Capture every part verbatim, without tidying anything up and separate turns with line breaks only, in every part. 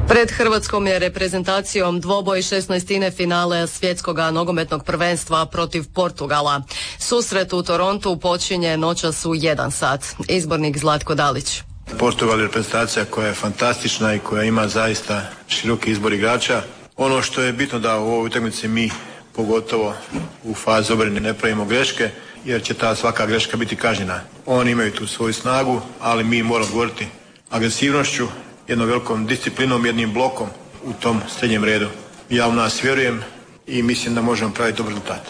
Pred Hrvatskom je reprezentacijom dvoboj šesnaestine finale svjetskog nogometnog prvenstva protiv Portugala. Susret u Torontu počinje noćas u jedan sat. Izbornik Zlatko Dalić.
Portugal je reprezentacija koja je fantastična i koja ima zaista široki izbor igrača. Ono što je bitno da u ovoj utakmici mi, pogotovo u fazi obrane, ne pravimo greške, jer će ta svaka greška biti kažnjena. Oni imaju tu svoju snagu, ali mi moramo odgovoriti agresivnošću, jednom velikom disciplinom, jednim blokom u tom srednjem redu. Ja u nas vjerujem i mislim da možemo praviti dobar rezultat.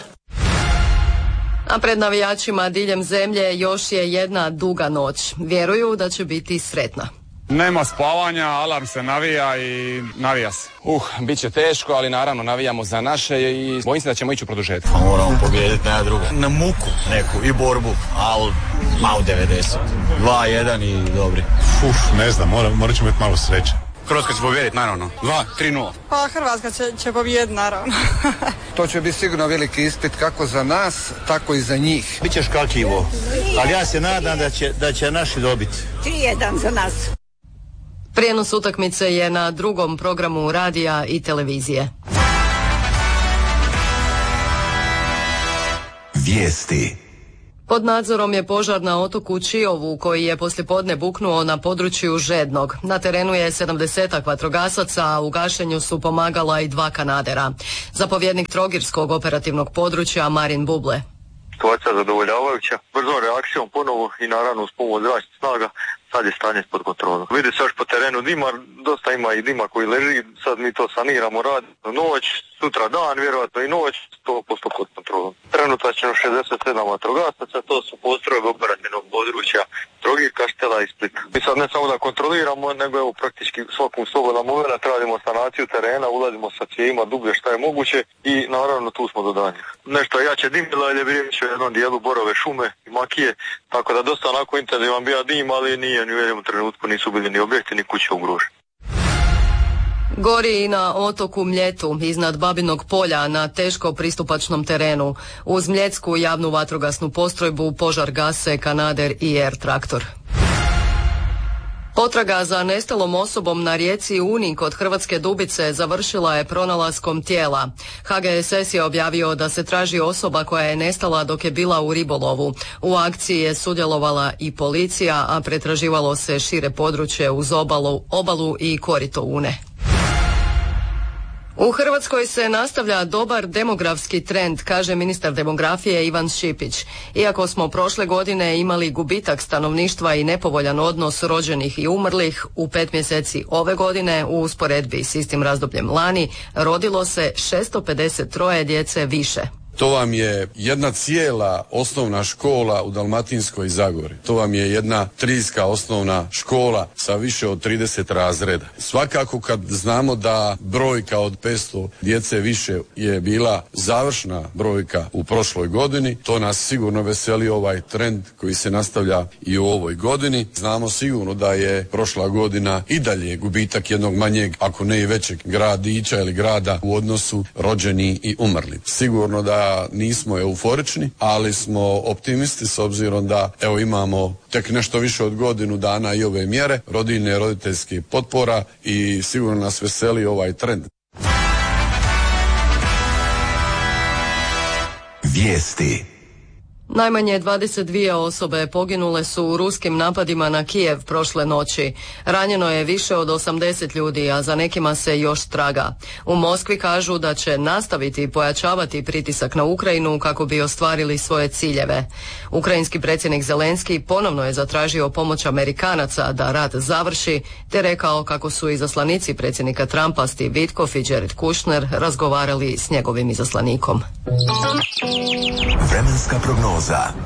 A pred navijačima diljem zemlje još je jedna duga noć. Vjeruju da će biti sretna.
Nema spavanja, alarm se navija i navija se.
Uh, bit će teško, ali naravno navijamo za naše i bojim se da ćemo ići u produžetak.
Pa moramo pobijediti, nema druga. Na muku neku i borbu, ali malo devedeset. dva jedan i dobri.
Uf, ne znam, mora, morat ćemo imati malo sreće.
Hrvatska će pobijediti, naravno. dva tri nula.
Pa Hrvatska će, će pobijediti, naravno.
To će biti sigurno veliki ispit kako za nas, tako i za njih.
Biće škakljivo, ali ja se nadam da će, da će naši dobiti.
tri jedan za nas.
Prijenos utakmice je na drugom programu radija i televizije.
Vijesti.
Pod nadzorom je požar na otoku Čiovu koji je poslijepodne buknuo na području Žednog. Na terenu je sedamdesetak vatrogasaca, a u gašenju su pomagala i dva kanadera. Zapovjednik Trogirskog operativnog područja Marin Buble.
Situacija zadovoljavajuća, brzom reakcijom ponovo i naravno uz pomoć zračnih snaga sad je stanje pod kontrolom. Vidi se još po terenu dima, dosta ima i dima koji leži, sad mi to saniramo, radimo noć, sutra dan, vjerojatno i noć, sto posto pod kontrolom. Trenutačno šezdeset sedam vatrogasaca, to su postrojbe operativnog područja Trogir, Kaštela i Splita. Mi sad ne samo da kontroliramo, nego evo praktički svakom slobodan moment radimo sanaciju terena, ulazimo sa cijevima dublje šta je moguće i naravno tu smo do danja. Nešto jače dimila je riječ o jednom dijelu borove šume i makije, tako da dosta onako intenzivan bija dim, ali nije ni u jednom trenutku nisu bili ni objekti ni kuće ugroženi.
Gori i na otoku Mljetu, iznad Babinog polja, na teško pristupačnom terenu. Uz mljetsku javnu vatrogasnu postrojbu požar gase kanader i air traktor. Potraga za nestalom osobom na rijeci Uni kod Hrvatske Dubice završila je pronalaskom tijela. H G S S je objavio da se traži osoba koja je nestala dok je bila u ribolovu. U akciji je sudjelovala i policija, a pretraživalo se šire područje uz obalu, obalu i korito Une. U Hrvatskoj se nastavlja dobar demografski trend, kaže ministar demografije Ivan Šipić. Iako smo prošle godine imali gubitak stanovništva i nepovoljan odnos rođenih i umrlih, u pet mjeseci ove godine u usporedbi s istim razdobljem lani rodilo se šesto pedeset tri djece više.
To vam je jedna cijela osnovna škola u Dalmatinskoj Zagori. To vam je jedna trijska osnovna škola sa više od trideset razreda. Svakako kad znamo da brojka od petsto djece više je bila završna brojka u prošloj godini, to nas sigurno veseli ovaj trend koji se nastavlja i u ovoj godini. Znamo sigurno da je prošla godina i dalje gubitak jednog manjeg, ako ne i većeg gradića ili grada u odnosu rođeni i umrli. Sigurno da nismo euforični, ali smo optimisti s obzirom da evo imamo tek nešto više od godinu dana i ove mjere, rodiljne i roditeljske potpora i sigurno nas veseli ovaj trend.
Vijesti.
Najmanje dvadeset dvije osobe poginule su u ruskim napadima na Kijev prošle noći. Ranjeno je više od osamdeset ljudi, a za nekima se još traga. U Moskvi kažu da će nastaviti i pojačavati pritisak na Ukrajinu kako bi ostvarili svoje ciljeve. Ukrajinski predsjednik Zelenski ponovno je zatražio pomoć Amerikanaca da rat završi, te rekao kako su izaslanici predsjednika Trumpa Steve Witkoff i Jared Kushner razgovarali s njegovim izaslanikom.
Vremenska prognoza.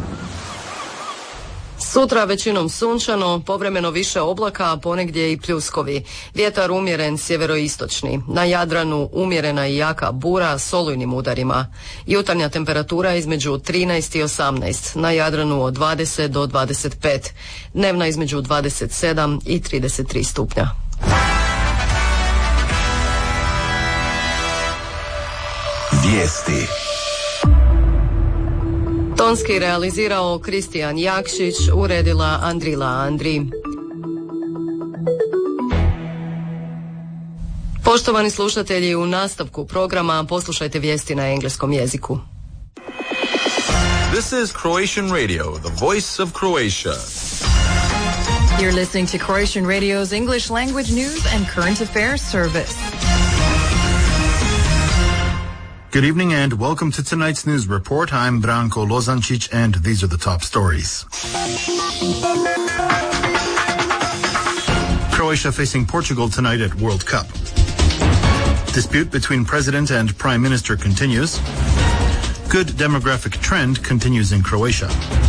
Sutra većinom sunčano, povremeno više oblaka, a ponegdje i pljuskovi. Vjetar umjeren sjeveroistočni. Na Jadranu umjerena i jaka bura s olujnim udarima. Jutarnja temperatura između trinaest i osamnaest. Na Jadranu od dvadeset do dvadeset pet. Dnevna između dvadeset sedam i trideset tri stupnja.
Vijesti.
Tonski realizirao Kristijan Jakšić, uredila Andrila Andri. Poštovani slušatelji, u nastavku programa poslušajte vijesti na engleskom jeziku.
This is Croatian Radio, the voice of Croatia.
You're listening to Croatian Radio's English language news and current affairs service.
Good evening and welcome to tonight's news report. I'm Branko Lozancic and these are the top stories. Croatia facing Portugal tonight at World Cup. Dispute between President and Prime Minister continues. Good demographic trend continues in Croatia.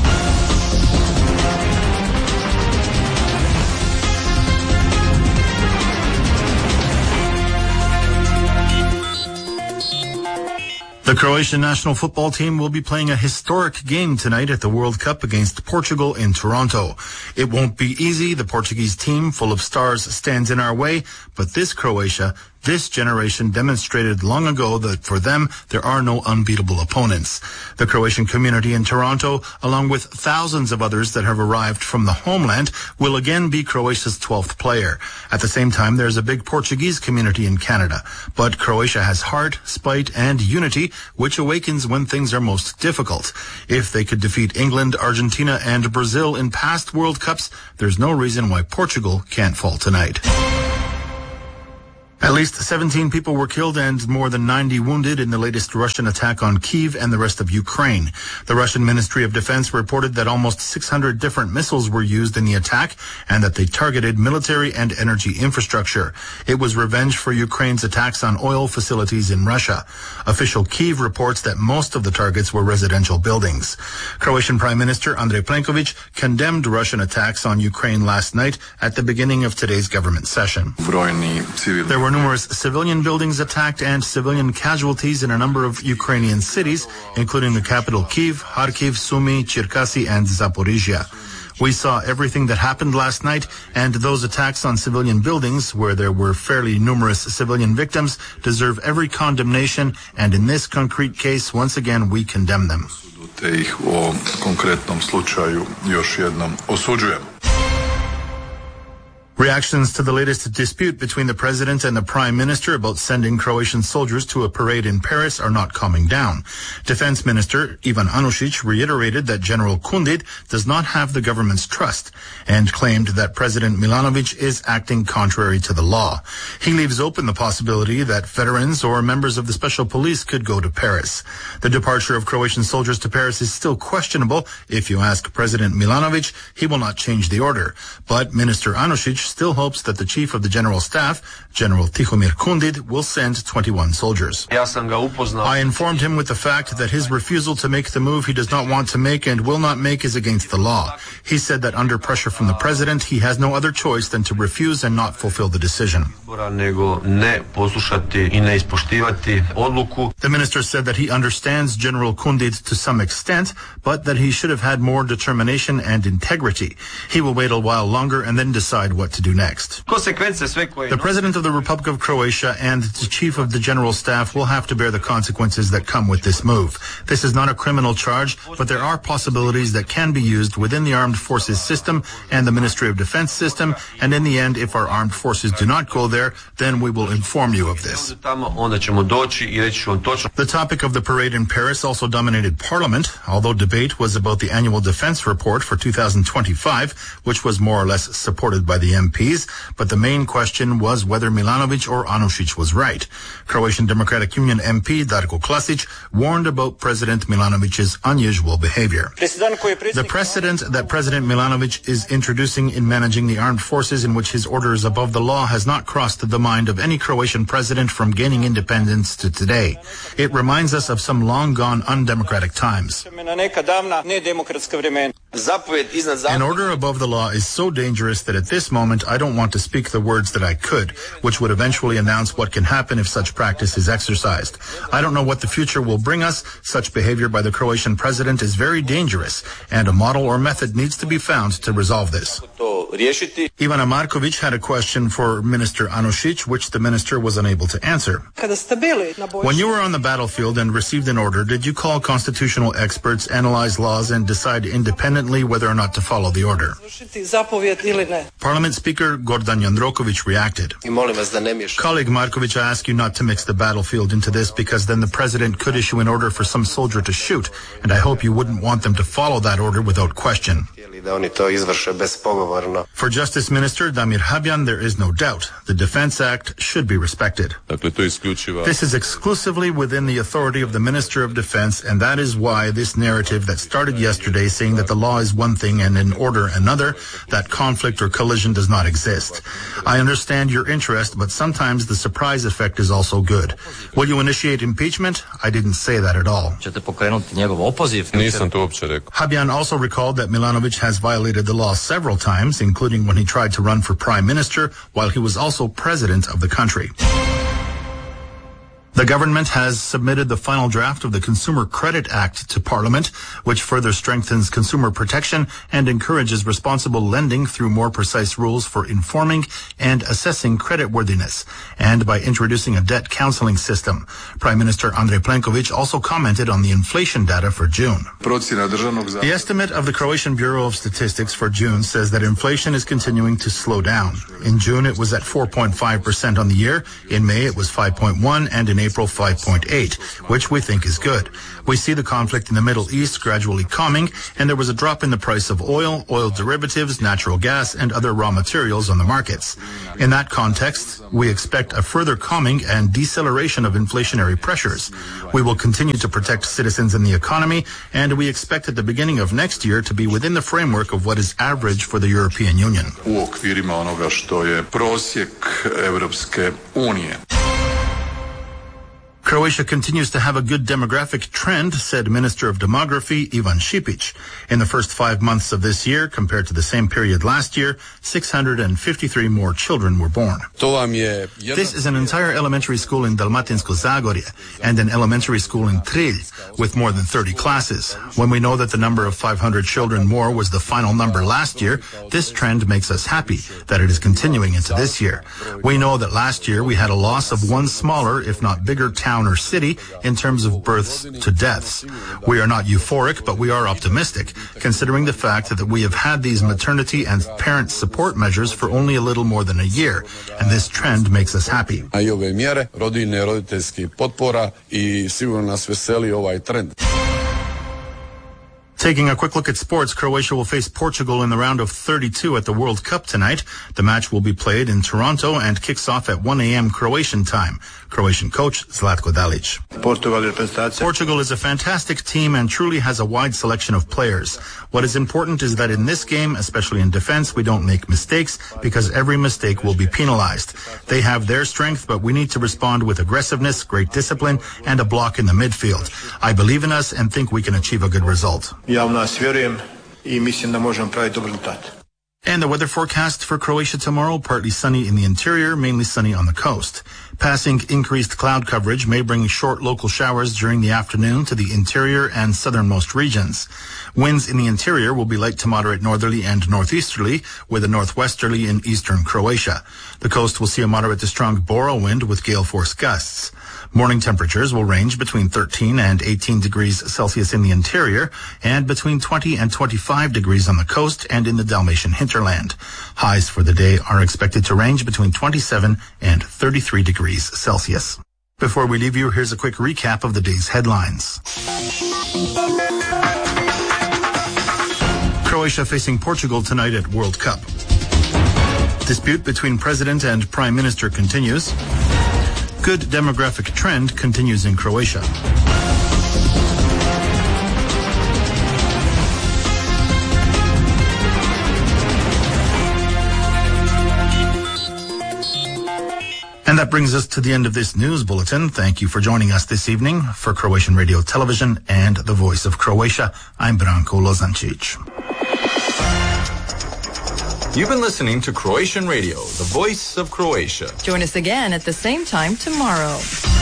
The Croatian national football team will be playing a historic game tonight at the World Cup against Portugal in Toronto. It won't be easy. The Portuguese team, full of stars, stands in our way, but this Croatia, this generation demonstrated long ago that for them, there are no unbeatable opponents. The Croatian community in Toronto, along with thousands of others that have arrived from the homeland, will again be Croatia's twelfth player. At the same time, there's a big Portuguese community in Canada. But Croatia has heart, spite, and unity, which awakens when things are most difficult. If they could defeat England, Argentina, and Brazil in past World Cups, there's no reason why Portugal can't fall tonight. At least seventeen people were killed and more than ninety wounded in the latest Russian attack on Kyiv and the rest of Ukraine. The Russian Ministry of Defense reported that almost six hundred different missiles were used in the attack and that they targeted military and energy infrastructure. It was revenge for Ukraine's attacks on oil facilities in Russia. Official Kyiv reports that most of the targets were residential buildings. Croatian Prime Minister Andrej Plenković condemned Russian attacks on Ukraine last night at the beginning of today's government session. There were numerous civilian buildings attacked and civilian casualties in a number of Ukrainian cities, including the capital Kyiv, Kharkiv, Sumy, Cherkasy, and Zaporizhia. We saw everything that happened last night, and those attacks on civilian buildings, where there were fairly numerous civilian victims, deserve every condemnation, and in this concrete case, once again, we condemn them. Reactions to the latest dispute between the president and the prime minister about sending Croatian soldiers to a parade in Paris are not calming down. Defense Minister Ivan Anušić reiterated that General Kundit does not have the government's trust and claimed that President Milanović is acting contrary to the law. He leaves open the possibility that veterans or members of the special police could go to Paris. The departure of Croatian soldiers to Paris is still questionable. If you ask President Milanović, he will not change the order. But Minister Anušić still hopes that the chief of the general staff, General Tihomir Kundit, will send twenty-one soldiers. I informed him with the fact that his refusal to make the move he does not want to make and will not make is against the law. He said that under pressure from the president, he has no other choice than to refuse and not fulfill the decision. The minister said that he understands General Kundit to some extent, but that he should have had more determination and integrity. He will wait a while longer and then decide what to do next. The President of the Republic of Croatia and the Chief of the General Staff will have to bear the consequences that come with this move. This is not a criminal charge, but there are possibilities that can be used within the armed forces system and the Ministry of Defense system, and in the end, if our armed forces do not go there, then we will inform you of this. The topic of the parade in Paris also dominated Parliament, although debate was about the annual defense report for two thousand twenty-five, which was more or less supported by the M Ps, but the main question was whether Milanović or Anušić was right. Croatian Democratic Union M P Darko Klasić warned about President Milanović's unusual behavior. The precedent that President Milanović is introducing in managing the armed forces, in which his order is above the law, has not crossed the mind of any Croatian president from gaining independence to today. It reminds us of some long-gone undemocratic times. An order above the law is so dangerous that at this moment I don't want to speak the words that I could, which would eventually announce what can happen if such practice is exercised. I don't know what the future will bring us. Such behavior by the Croatian president is very dangerous, and a model or method needs to be found to resolve this.
riješiti.
Ivana Marković had a question for Minister Anušić, which the minister was unable to answer. When you were on the battlefield and received an order, did you call constitutional experts, analyze laws, and decide independently whether or not to follow the order? Parliament Speaker Gordan Jandroković reacted. Colleague Marković, I ask you not to mix the battlefield into this, because then the president could issue an order for some soldier to shoot, and I hope you wouldn't want them to follow that order without question. For Justice Minister Damir Habjan, there is no doubt. The Defense Act should be respected. This is exclusively within the authority of the Minister of Defense, and that is why this narrative that started yesterday saying that the law is one thing and an order another, that conflict or collision does not exist. I understand your interest, but sometimes the surprise effect is also good. Will you initiate impeachment? I didn't say that at all. Habjan also recalled that Milanović has violated the law several times, including when he tried to run for prime minister while he was also president of the country. The government has submitted the final draft of the Consumer Credit Act to Parliament, which further strengthens consumer protection and encourages responsible lending through more precise rules for informing and assessing creditworthiness, and by introducing a debt counseling system. Prime Minister Andrej Plenković also commented on the inflation data for June. The estimate of the Croatian Bureau of Statistics for June says that inflation is continuing to slow down. In June, it was at four point five percent on the year. In May, it was five point one, and in April five point eight, which we think is good. We see the conflict in the Middle East gradually calming, and there was a drop in the price of oil, oil derivatives, natural gas, and other raw materials on the markets. In that context, we expect a further calming and deceleration of inflationary pressures. We will continue to protect citizens and the economy, and we expect at the beginning of next year to be within the framework of what is average for the European Union.
U okvirima onoga što je prosjek Europske unije.
Croatia continues to have a good demographic trend, said Minister of Demography Ivan Šipić. In the first five months of this year, compared to the same period last year, six hundred fifty-three more children were born. This is an entire elementary school in Dalmatinsko Zagorje and an elementary school in Trilj with more than thirty classes. When we know that the number of five hundred children more was the final number last year, this trend makes us happy that it is continuing into this year. We know that last year we had a loss of one smaller, if not bigger, town or city in terms of births to deaths. We are not euphoric, but we are optimistic, considering the fact that we have had these maternity and parent support measures for only a little more than a year, and this trend makes us happy.
I ove mjere, rodiljne i roditeljskih potpora i sigurno nas veseli ovaj trend.
Taking a quick look at sports, Croatia will face Portugal in the round of thirty-two at the World Cup tonight. The match will be played in Toronto and kicks off at one a.m. Croatian time. Croatian coach Zlatko Dalic. Portugal is a fantastic team and truly has a wide selection of players. What is important is that in this game, especially in defense, we don't make mistakes, because every mistake will be penalized. They have their strength, but we need to respond with aggressiveness, great discipline, and a block in the midfield. I believe in us and think we can achieve a good result.
Ja u nas vjerujem I mislim da možemo praviti dobar rezultat.
And the weather forecast for Croatia tomorrow, partly sunny in the interior, mainly sunny on the coast. Passing increased cloud coverage may bring short local showers during the afternoon to the interior and southernmost regions. Winds in the interior will be light to moderate northerly and northeasterly, with a northwesterly in eastern Croatia. The coast will see a moderate to strong Bora wind with gale force gusts. Morning temperatures will range between thirteen and eighteen degrees Celsius in the interior and between twenty and twenty-five degrees on the coast and in the Dalmatian hinterland. Highs for the day are expected to range between twenty-seven and thirty-three degrees Celsius. Before we leave you, here's a quick recap of the day's headlines. Croatia facing Portugal tonight at World Cup. Dispute between President and Prime Minister continues. Good demographic trend continues in Croatia. And that brings us to the end of this news bulletin. Thank you for joining us this evening. For Croatian Radio Television and the Voice of Croatia, I'm Branko Lozancic.
You've been listening to Croatian Radio, the Voice of Croatia.
Join us again at the same time tomorrow.